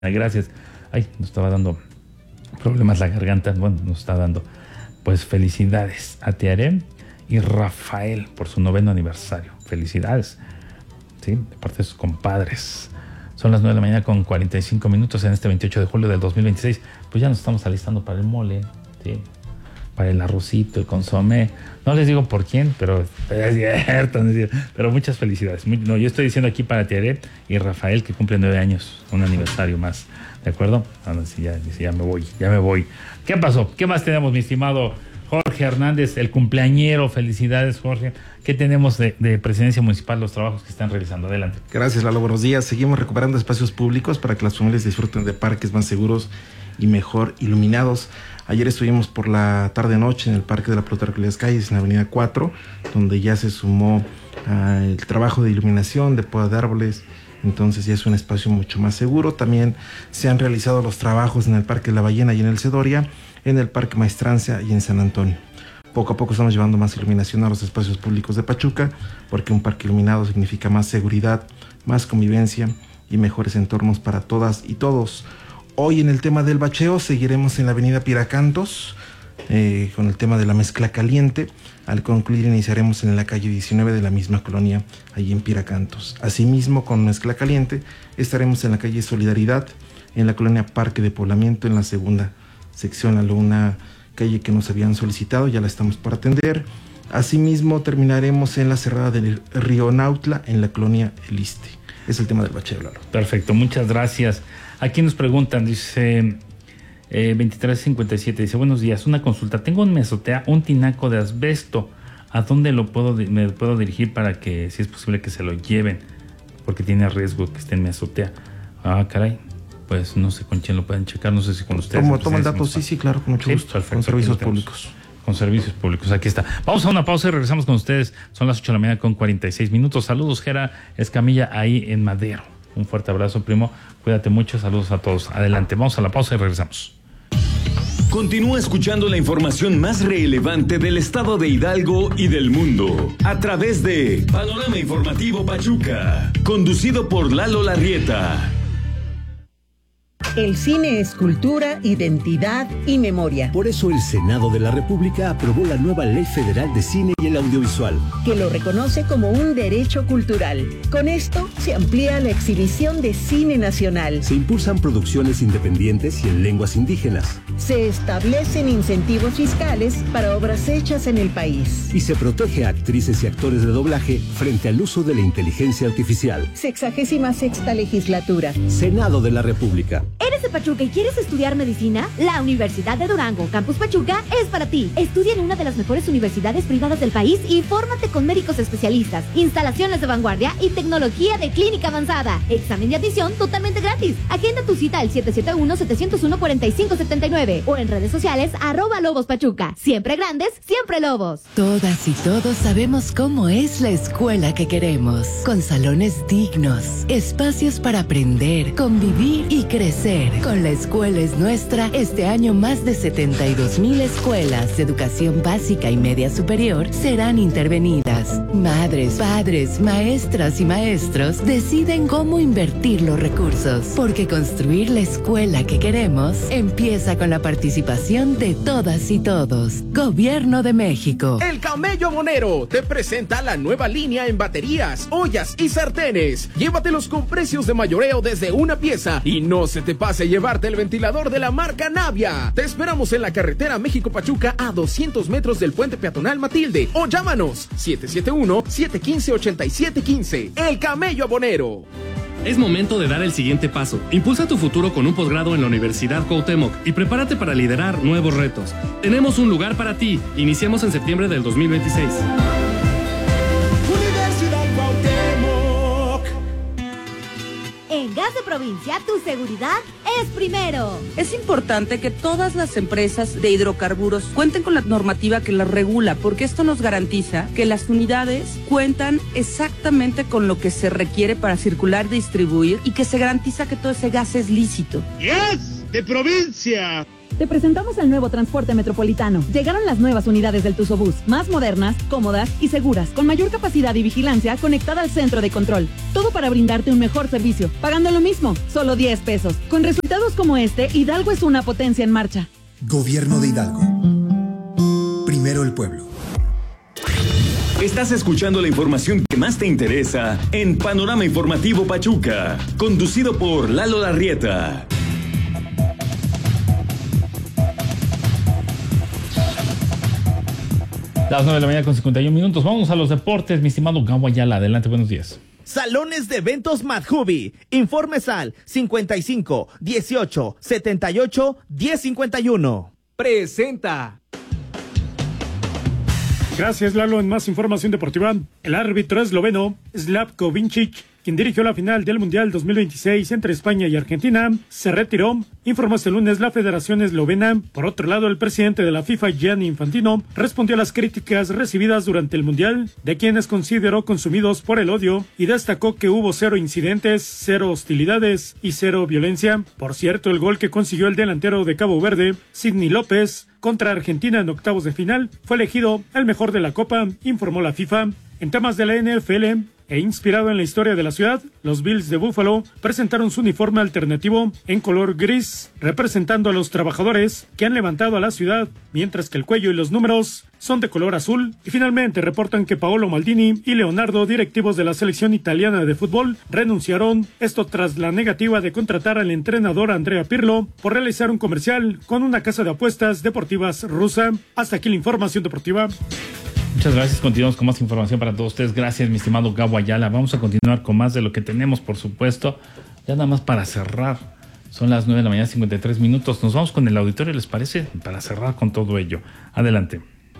Gracias. Ay, nos estaba dando problemas la garganta. Bueno, nos está dando. Pues felicidades a Tiaré y Rafael por su 9º aniversario. Felicidades. Sí, de parte de sus compadres. Son las 9 de la mañana con 45 minutos en este 28 de julio del 2026. Pues ya nos estamos alistando para el mole, ¿sí? Para el arrocito, el consomé. No les digo por quién, pero es cierto. Pero muchas felicidades. No, yo estoy diciendo aquí para Tiaré y Rafael, que cumple 9 años, un aniversario más. ¿De acuerdo? Ahora sí, ya me voy. ¿Qué pasó? ¿Qué más tenemos, mi estimado Jorge Hernández, el cumpleañero? Felicidades, Jorge. ¿Qué tenemos de Presidencia Municipal, los trabajos que están realizando? Adelante. Gracias, Lalo. Buenos días. Seguimos recuperando espacios públicos para que las familias disfruten de parques más seguros y mejor iluminados. Ayer estuvimos por la tarde-noche en el Parque de la Plutarco Elías Calles, en la Avenida 4, donde ya se sumó el trabajo de iluminación, de poda de árboles. Entonces ya es un espacio mucho más seguro. También se han realizado los trabajos en el Parque La Ballena y en el Cedoria, en el Parque Maestranza y en San Antonio. Poco a poco estamos llevando más iluminación a los espacios públicos de Pachuca, porque un parque iluminado significa más seguridad, más convivencia y mejores entornos para todas y todos. Hoy en el tema del bacheo seguiremos en la avenida Piracantos, con el tema de la mezcla caliente. Al concluir iniciaremos en la calle 19 de la misma colonia, allí en Piracantos. Asimismo, con mezcla caliente estaremos en la calle Solidaridad, en la colonia Parque de Poblamiento, en la segunda sección, una calle que nos habían solicitado, ya la estamos por atender. Asimismo, terminaremos en la cerrada del río Nautla, en la colonia El Iste. Es el tema del bacheo, Lalo. Perfecto, muchas gracias. Aquí nos preguntan, dice 2357, dice: buenos días, una consulta. Tengo un mesotea, un tinaco de asbesto. ¿A dónde me puedo dirigir para que, si es posible, que se lo lleven? Porque tiene riesgo que esté en mi azotea. Ah, caray. Pues no sé con quién lo pueden checar, no sé si con ustedes. Toma el dato, sí, claro, con mucho gusto. Perfecto, con servicios públicos. Con servicios públicos, aquí está. Vamos a una pausa y regresamos con ustedes. Son las 8 de la mañana con 46 minutos. Saludos, Gera Escamilla, ahí en Madero. Un fuerte abrazo, primo. Cuídate mucho, saludos a todos. Adelante, vamos a la pausa y regresamos. Continúa escuchando la información más relevante del estado de Hidalgo y del mundo a través de Panorama Informativo Pachuca, conducido por Lalo Larrieta. El cine es cultura, identidad y memoria. Por eso el Senado de la República aprobó la nueva Ley Federal de Cine y el Audiovisual, que lo reconoce como un derecho cultural. Con esto se amplía la exhibición de cine nacional. Se impulsan producciones independientes y en lenguas indígenas. Se establecen incentivos fiscales para obras hechas en el país. Y se protege a actrices y actores de doblaje frente al uso de la inteligencia artificial. 66ª legislatura. Senado de la República. ¿Eres de Pachuca y quieres estudiar medicina? La Universidad de Durango, Campus Pachuca, es para ti. Estudia en una de las mejores universidades privadas del país y fórmate con médicos especialistas, instalaciones de vanguardia y tecnología de clínica avanzada. Examen de admisión totalmente gratis. Agenda tu cita al 771-701-4579 o en redes sociales @LobosPachuca. Siempre grandes, siempre lobos. Todas y todos sabemos cómo es la escuela que queremos. Con salones dignos, espacios para aprender, convivir y crecer. Con La Escuela es Nuestra, este año más de 72,000 escuelas de educación básica y media superior serán intervenidas. Madres, padres, maestras y maestros deciden cómo invertir los recursos, porque construir la escuela que queremos empieza con la participación de todas y todos. Gobierno de México. El Camello Abonero te presenta la nueva línea en baterías, ollas y sartenes. Llévatelos con precios de mayoreo desde una pieza y no se te pase a llevarte el ventilador de la marca Navia. Te esperamos en la carretera México-Pachuca a 200 metros del puente peatonal Matilde o llámanos 771-715-8715. El Camello Abonero. Es momento de dar el siguiente paso. Impulsa tu futuro con un posgrado en la Universidad Cuauhtémoc y prepárate para liderar nuevos retos. Tenemos un lugar para ti. Iniciamos en septiembre del 2026. En Gas de Provincia, tu seguridad es primero. Es importante que todas las empresas de hidrocarburos cuenten con la normativa que las regula, porque esto nos garantiza que las unidades cuentan exactamente con lo que se requiere para circular y distribuir y que se garantiza que todo ese gas es lícito. ¡Yes! ¡De provincia! Te presentamos el nuevo transporte metropolitano. Llegaron las nuevas unidades del Tuzobús, más modernas, cómodas y seguras, con mayor capacidad y vigilancia conectada al centro de control. Todo para brindarte un mejor servicio, pagando lo mismo, solo 10 pesos. Con resultados como este, Hidalgo es una potencia en marcha. Gobierno de Hidalgo. Primero el pueblo. Estás escuchando la información que más te interesa en Panorama Informativo Pachuca, conducido por Lalo Larrieta. Las 9 de la mañana con 51 minutos. Vamos a los deportes, mi estimado Gabo Ayala. Adelante, buenos días. Salones de Eventos Madhubi. Informes al 55 18 78 1051. Presenta. Gracias, Lalo. En más información deportiva, el árbitro esloveno Slavko Vincic, quien dirigió la final del Mundial 2026 entre España y Argentina, se retiró, informó este lunes la Federación Eslovena. Por otro lado, el presidente de la FIFA, Gianni Infantino, respondió a las críticas recibidas durante el Mundial, de quienes consideró consumidos por el odio, y destacó que hubo 0 incidentes, 0 hostilidades y 0 violencia. Por cierto, el gol que consiguió el delantero de Cabo Verde, Sidney López, contra Argentina en octavos de final, fue elegido el mejor de la Copa, informó la FIFA. En temas de la NFL, e inspirado en la historia de la ciudad, los Bills de Buffalo presentaron su uniforme alternativo en color gris, representando a los trabajadores que han levantado a la ciudad, mientras que el cuello y los números son de color azul. Y finalmente reportan que Paolo Maldini y Leonardo, directivos de la selección italiana de fútbol, renunciaron, esto tras la negativa de contratar al entrenador Andrea Pirlo por realizar un comercial con una casa de apuestas deportivas rusa. Hasta aquí la información deportiva. Muchas gracias, continuamos con más información para todos ustedes. Gracias, mi estimado Gabo Ayala. Vamos a continuar con más de lo que tenemos, por supuesto. Ya nada más para cerrar, son las 9 de la mañana, 53 minutos. Nos vamos con el auditorio, ¿les parece? Para cerrar con todo ello. Adelante.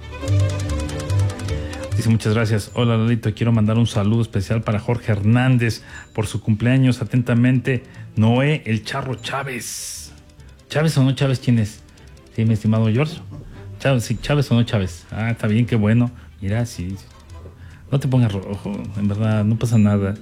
Dice, muchas gracias. Hola, Lalito, quiero mandar un saludo especial para Jorge Hernández por su cumpleaños. Atentamente, Noé El Charro Chávez. ¿Chávez o no Chávez? ¿Quién es? Sí, mi estimado George. Chávez, sí, Chávez o no Chávez. Ah, está bien, qué bueno. Mira, sí. No te pongas rojo, en verdad, no pasa nada.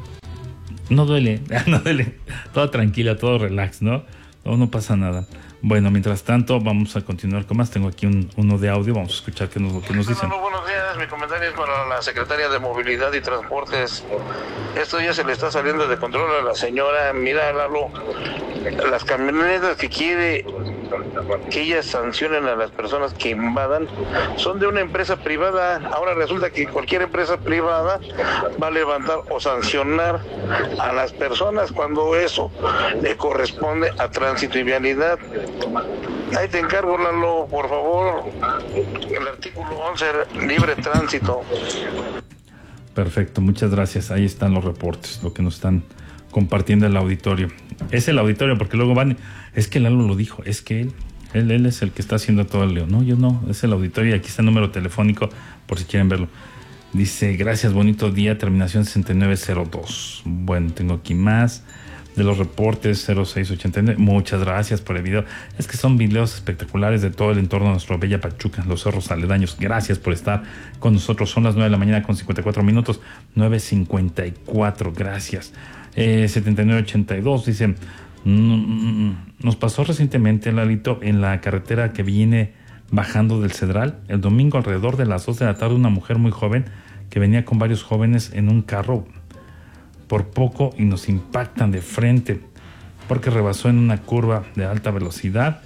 No duele, no duele. Todo tranquila, todo relax, ¿no? No pasa nada. Bueno, mientras tanto, vamos a continuar con más. Tengo aquí uno de audio, vamos a escuchar qué nos dicen. Buenos días, mi comentario es para la Secretaria de Movilidad y Transportes. Esto ya se le está saliendo de control a la señora. Mira, Lalo, las camionetas que quiere que ellas sancionen a las personas que invadan son de una empresa privada. Ahora resulta que cualquier empresa privada va a levantar o sancionar a las personas cuando eso le corresponde a Tránsito y Vialidad. Ahí te encargo, Lalo, por favor, el artículo 11, libre tránsito. Perfecto, muchas gracias. Ahí están los reportes, lo que nos están compartiendo el auditorio. Es el auditorio, porque luego van, es que Lalo lo dijo, es que él es el que está haciendo todo el lío. No, yo no, es el auditorio y aquí está el número telefónico por si quieren verlo. Dice, gracias, bonito día, terminación 6902. Bueno, tengo aquí más de los reportes 0689. Muchas gracias por el video. Es que son videos espectaculares de todo el entorno de nuestra bella Pachuca, los cerros aledaños. Gracias por estar con nosotros. Son las 9 de la mañana con 54 minutos. 9:54. Gracias. 7982 dice, nos pasó recientemente, Lalito, en la carretera que viene bajando del Cedral. El domingo alrededor de las 2 de la tarde, una mujer muy joven que venía con varios jóvenes en un carro por poco y nos impactan de frente porque rebasó en una curva de alta velocidad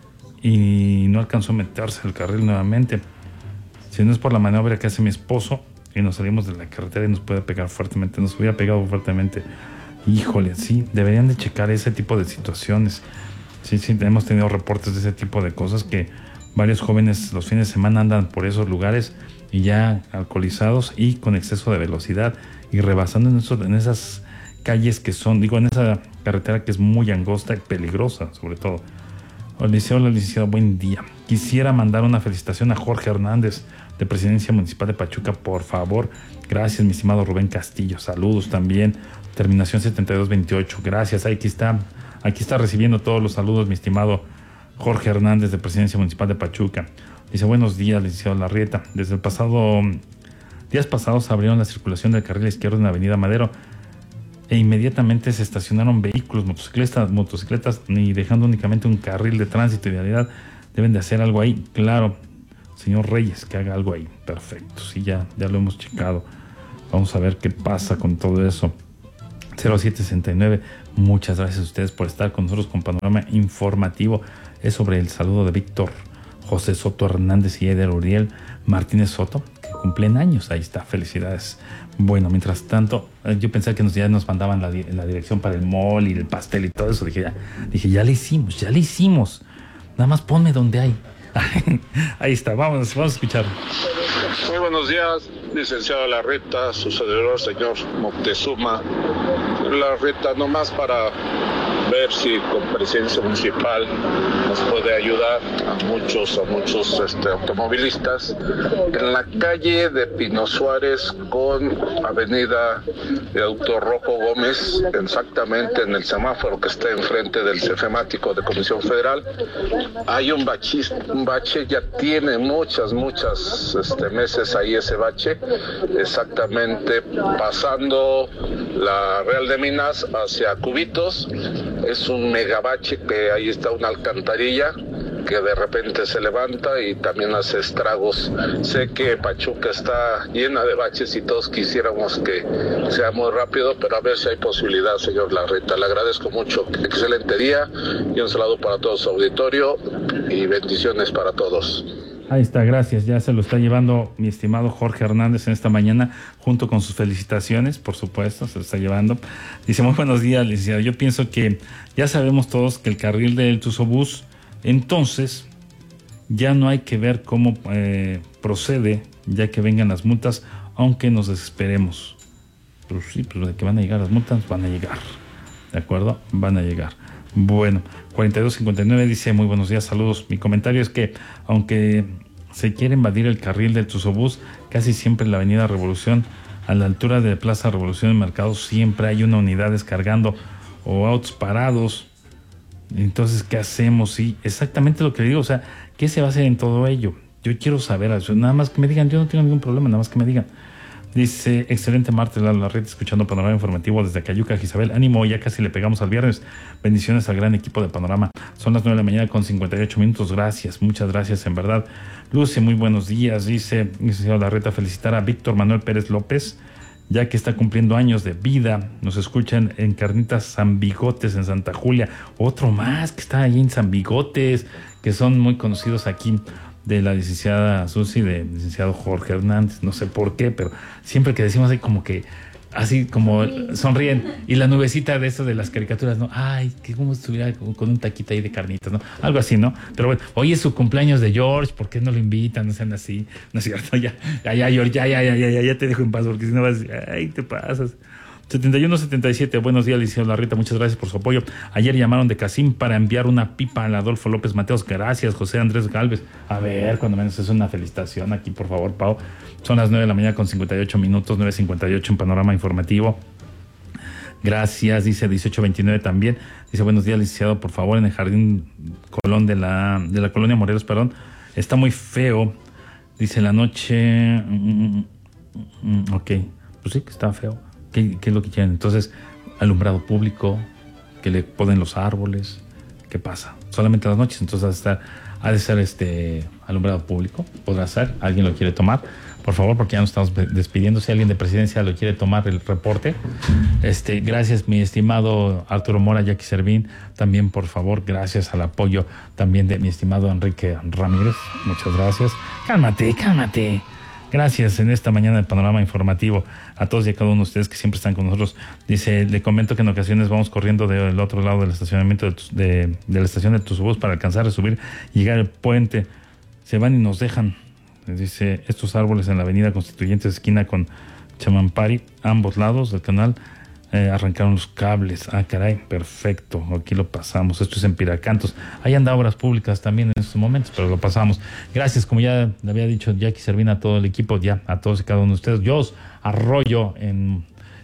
y no alcanzó a meterse al carril nuevamente. Si no es por la maniobra que hace mi esposo y nos salimos de la carretera y nos puede pegar fuertemente, nos hubiera pegado fuertemente. Híjole, sí, deberían de checar ese tipo de situaciones. Sí, hemos tenido reportes de ese tipo de cosas, que varios jóvenes los fines de semana andan por esos lugares y ya alcoholizados y con exceso de velocidad y rebasando en esas calles que son, en esa carretera que es muy angosta y peligrosa, sobre todo. Hola, licenciado, buen día. Quisiera mandar una felicitación a Jorge Hernández, de Presidencia Municipal de Pachuca, por favor. Gracias, mi estimado Rubén Castillo. Saludos también. Terminación 7228. Gracias. Aquí está recibiendo todos los saludos, mi estimado Jorge Hernández, de Presidencia Municipal de Pachuca. Dice, buenos días, licenciado Larrieta. Desde días pasados abrieron la circulación del carril izquierdo en la Avenida Madero. e inmediatamente se estacionaron vehículos, motocicletas, ni dejando únicamente un carril de tránsito y vialidad. Deben de hacer algo ahí, claro, señor Reyes, que haga algo ahí. Perfecto, sí, ya lo hemos checado. Vamos a ver qué pasa con todo eso. 0769, muchas gracias a ustedes por estar con nosotros con Panorama Informativo. Es sobre el saludo de Víctor José Soto Hernández y Eder Uriel Martínez Soto, que cumplen años. Ahí está, felicidades. Bueno, mientras tanto, yo pensé que ya nos mandaban la dirección para el mall y el pastel y todo eso. Dije, ya le hicimos. Nada más ponme donde hay. Ahí está, vamos a escuchar. Muy buenos días, licenciado Larreta, su servidor, señor Moctezuma. Larreta, nomás para ver si con presidencia municipal nos puede ayudar a muchos automovilistas en la calle de Pino Suárez con avenida de Auto Rojo Gómez, exactamente en el semáforo que está enfrente del Cefemático de Comisión Federal. Hay un bache, ya tiene muchas meses ahí ese bache, exactamente pasando la Real de Minas hacia Cubitos. Es un megabache que ahí está una alcantarilla que de repente se levanta y también hace estragos. Sé que Pachuca está llena de baches y todos quisiéramos que sea muy rápido, pero a ver si hay posibilidad, señor Larreta. Le agradezco mucho. Excelente día y un saludo para todo su auditorio y bendiciones para todos. Ahí está, gracias. Ya se lo está llevando mi estimado Jorge Hernández en esta mañana, junto con sus felicitaciones, por supuesto, se lo está llevando. Dice, muy buenos días, licenciado. Yo pienso que ya sabemos todos que el carril del Tuzobús, entonces, ya no hay que ver cómo procede, ya que vengan las multas, aunque nos desesperemos. Pues sí, pues de que van a llegar las multas, van a llegar. ¿De acuerdo? Van a llegar. Bueno, 4259 dice, muy buenos días, saludos. Mi comentario es que, aunque se quiere invadir el carril del Tuzobús, casi siempre en la avenida Revolución, a la altura de Plaza Revolución del Mercado, siempre hay una unidad descargando o autos parados. Entonces, ¿qué hacemos? Sí, exactamente lo que digo, o sea, ¿qué se va a hacer en todo ello? Yo quiero saber, nada más que me digan, yo no tengo ningún problema, nada más que me digan. Dice, excelente martes, la red, escuchando Panorama Informativo desde Cayuca, Isabel. Ánimo, ya casi le pegamos al viernes. Bendiciones al gran equipo de Panorama. Son las 9 de la mañana con 58 minutos. Gracias, muchas gracias, en verdad. Luce, muy buenos días. Dice, licenciado Larreta, felicitar a Víctor Manuel Pérez López, ya que está cumpliendo años de vida. Nos escuchan en Carnitas San Bigotes, en Santa Julia. Otro más que está ahí en San Bigotes, que son muy conocidos aquí, de la licenciada Susi, del licenciado Jorge Hernández, no sé por qué, pero siempre que decimos ahí como que, así como sonríen, y la nubecita de eso de las caricaturas, ¿no? Ay, que como estuviera con un taquito ahí de carnitas, ¿no? Algo así, ¿no? Pero bueno, hoy es su cumpleaños de George, ¿por qué no lo invitan? No sean así, ¿no es cierto? Ya, George, ya te dejo en paz, porque si no vas, ay, te pasas. 7177, buenos días, licenciado Larreta, muchas gracias por su apoyo. Ayer llamaron de Casín para enviar una pipa al Adolfo López Mateos. Gracias, José Andrés Galvez. A ver, cuando menos es una felicitación aquí, por favor, Pau. Son las 9 de la mañana con 58 minutos, 9:58 en Panorama Informativo. Gracias, dice 1829 también. Dice, buenos días, licenciado, por favor, en el Jardín Colón de la Colonia Morelos, perdón. Está muy feo. Dice, la noche... Ok, pues sí que está feo. ¿Qué es lo que quieren? Entonces, alumbrado público, que le ponen los árboles. ¿Qué pasa? Solamente las noches, entonces ha de ser alumbrado público. Podrá ser, alguien lo quiere tomar, por favor, porque ya nos estamos despidiendo. Si alguien de presidencia lo quiere tomar el reporte. Gracias, mi estimado Arturo Mora, Jackie Servín, también, por favor, gracias al apoyo también de mi estimado Enrique Ramírez. Muchas gracias. Cálmate. Gracias en esta mañana del Panorama Informativo a todos y a cada uno de ustedes que siempre están con nosotros. Dice, le comento que en ocasiones vamos corriendo del otro lado del estacionamiento de la estación de Tuzobús para alcanzar a subir y llegar al puente. Se van y nos dejan. Dice, estos árboles en la avenida Constituyentes, esquina con Chamampari, ambos lados del canal, arrancaron los cables. Ah, caray, perfecto, aquí lo pasamos. Esto es en Piracantos. Ahí anda Obras Públicas también en estos momentos, pero lo pasamos. Gracias, como ya le había dicho Jackie Servín, a todo el equipo, ya a todos y cada uno de ustedes. Yo os Arroyo en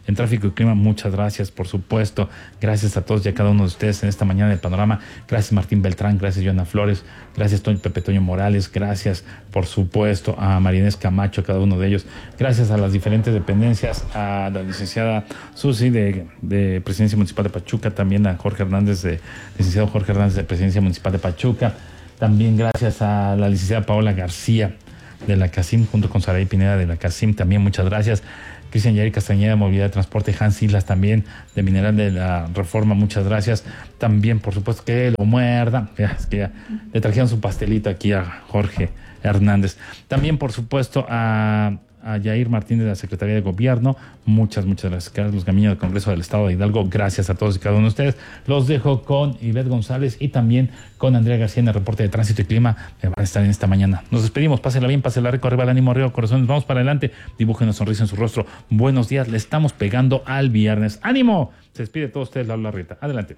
en Tráfico y Clima, muchas gracias, por supuesto. Gracias a todos y a cada uno de ustedes en esta mañana del Panorama. Gracias Martín Beltrán, gracias Joana Flores, gracias Pepe Toño Morales, gracias por supuesto a Marinés Camacho, a cada uno de ellos. Gracias a las diferentes dependencias, a la licenciada Susi de Presidencia Municipal de Pachuca, también a licenciado Jorge Hernández de Presidencia Municipal de Pachuca. También gracias a la licenciada Paola García de la CACIM, junto con Saraí Pineda de la CACIM, también muchas gracias. Cristian Yari Castañeda de Movilidad de Transporte, Hans Islas también de Mineral de la Reforma, muchas gracias. También, por supuesto, que lo muerda, es que ya le trajeron su pastelito aquí a Jorge Hernández. También, por supuesto, a Yair Martínez de la Secretaría de Gobierno, muchas gracias. Carlos Gamiño del Congreso del Estado de Hidalgo, gracias a todos y cada uno de ustedes. Los dejo con Ivette González y también con Andrea García en el reporte de Tránsito y Clima, que van a estar en esta mañana. Nos despedimos, pásenla bien, pásenla rico, arriba el ánimo, arriba corazones, vamos para adelante, dibujen una sonrisa en su rostro. Buenos días, le estamos pegando al viernes. ¡Ánimo! Se despide de todos ustedes, Lalo Larrieta. Adelante.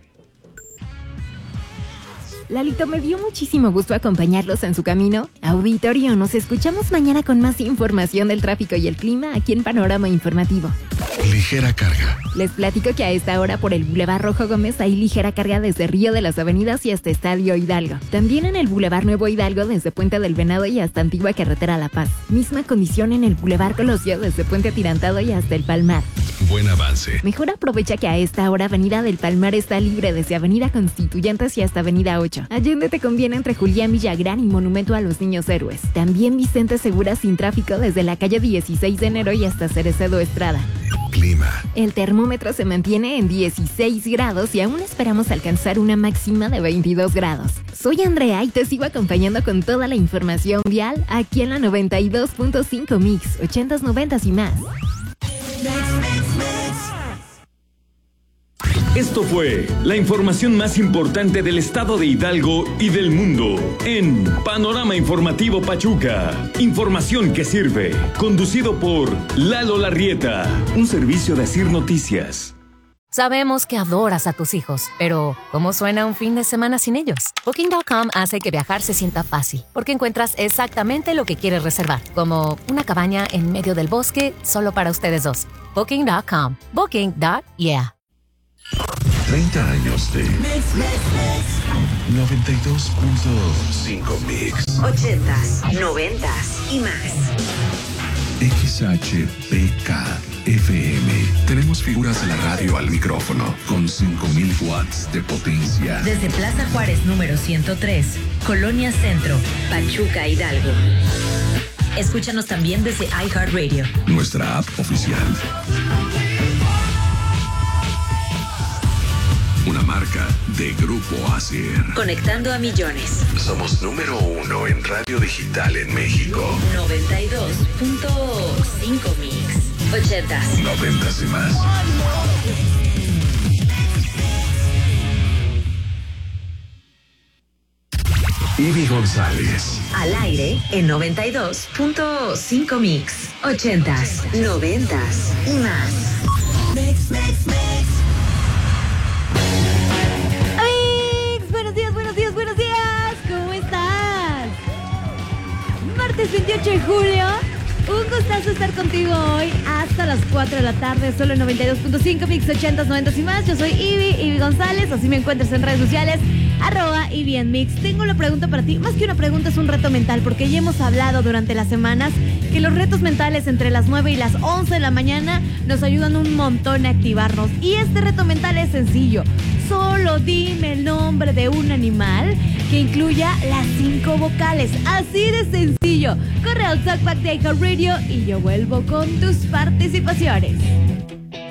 Lalito, me dio muchísimo gusto acompañarlos en su camino. Auditorio, nos escuchamos mañana con más información del tráfico y el clima aquí en Panorama Informativo. Ligera carga. Les platico que a esta hora por el Boulevard Rojo Gómez hay ligera carga desde Río de las Avenidas y hasta Estadio Hidalgo. También en el Boulevard Nuevo Hidalgo desde Puente del Venado y hasta Antigua Carretera La Paz. Misma condición en el Boulevard Colosio desde Puente Atirantado y hasta el Palmar. Buen avance. Mejor aprovecha que a esta hora Avenida del Palmar está libre desde Avenida Constituyentes y hasta Avenida 8. Allende te conviene entre Julián Villagrán y Monumento a los Niños Héroes. También Vicente Segura sin tráfico desde la calle 16 de enero y hasta Cerecedo Estrada. Clima. El termómetro se mantiene en 16 grados y aún esperamos alcanzar una máxima de 22 grados. Soy Andrea y te sigo acompañando con toda la información vial aquí en la 92.5 Mix, 80s, 90s y más. Esto fue la información más importante del estado de Hidalgo y del mundo en Panorama Informativo Pachuca. Información que sirve. Conducido por Lalo Larrieta, un servicio de Asir Noticias. Sabemos que adoras a tus hijos, pero ¿cómo suena un fin de semana sin ellos? Booking.com hace que viajar se sienta fácil, porque encuentras exactamente lo que quieres reservar, como una cabaña en medio del bosque solo para ustedes dos. Booking.com. Booking.yeah. 30 años de 92.5 Mix. 80s, 90s y más. XHPK FM. Tenemos figuras de la radio al micrófono con 5,000 watts de potencia. Desde Plaza Juárez número 103, Colonia Centro, Pachuca, Hidalgo. Escúchanos también desde iHeartRadio, nuestra app oficial. Una marca de Grupo Asir. Conectando a millones. Somos número 1 en radio digital en México. 92.5 Mix. 80s. 90s y más. Ivy González. Al aire en 92.5 Mix. 80s, 90s y más. Mix, mix, mix. Buenos días, ¿cómo estás? Martes 28 de julio, un gustazo estar contigo hoy hasta las 4 de la tarde, solo en 92.5 Mix, 80s, 90s y más. Yo soy Ivy González, así me encuentras en redes sociales, @Ivy en Mix. Tengo una pregunta para ti, más que una pregunta es un reto mental, porque ya hemos hablado durante las semanas que los retos mentales entre las 9 y las 11 de la mañana nos ayudan un montón a activarnos. Y este reto mental es sencillo. Solo dime el nombre de un animal que incluya las 5 vocales. Así de sencillo. Corre al Talkback de iHeartRadio y yo vuelvo con tus participaciones.